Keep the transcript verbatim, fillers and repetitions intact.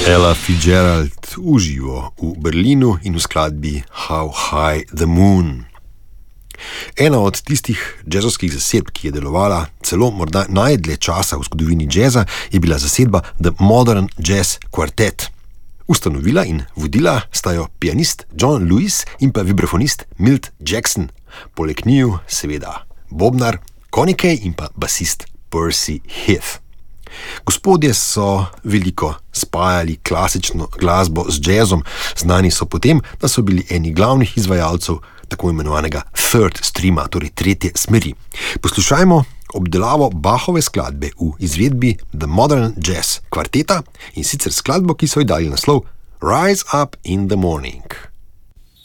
Ella Fitzgerald v živo v Berlinu in v skladbi How High the Moon. Ena od tistih jazzovskih zasedb, ki je delovala celo morda najdlje časa v zgodovini jazza, je bila zasedba The Modern Jazz Quartet. Ustanovila in vodila sta jo pianist John Lewis in pa vibrafonist Milt Jackson. Poleg njiju seveda bobnar Connie Kay in pa basist Percy Heath. Gospodje so veliko spajali klasično glasbo z jazzom, znani so potem, da so bili eni glavnih izvajalcev tako imenovanega third streama, torej tretje smeri. Poslušajmo obdelavo Bachove skladbe v izvedbi The Modern Jazz Quarteta in sicer skladbo, ki so ji dali naslov Rise Up in the Morning.